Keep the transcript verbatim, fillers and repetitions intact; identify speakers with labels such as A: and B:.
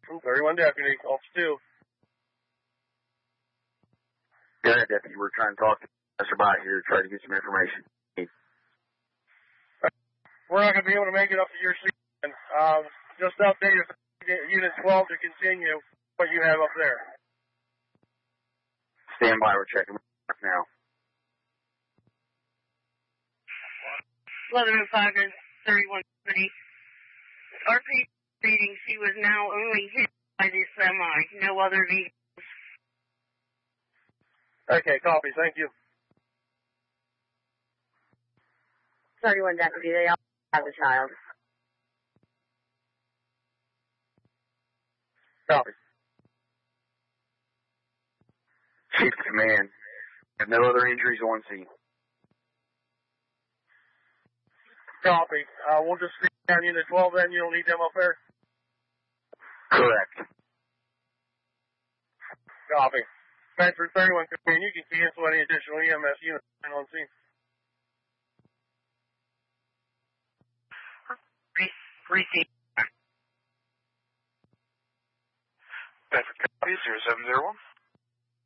A: thirty-one Deputy, Officer two.
B: Go ahead, Deputy. We're trying to talk to Mister Bott here, try to get some information.
A: We're not going to be able to make it up to your scene. Um, just update Unit twelve to continue what you have up there.
B: Stand by. We're checking now.
C: eleven oh five to thirty-one Deputy. R P reading, she was now only hit by the semi, no other vehicles.
A: Okay, copy. Thank you.
C: thirty-one Deputy, they all have a child.
A: Copy.
B: Chief of Command. Have no other injuries on scene.
A: Copy. Uh, we'll just see down Unit twelve then. You don't need them up there?
B: Correct.
A: Copy. Bedford thirty-one Command, you can cancel any additional E M S units on scene.
C: Receive.
D: Bedford copy, zero seven zero one.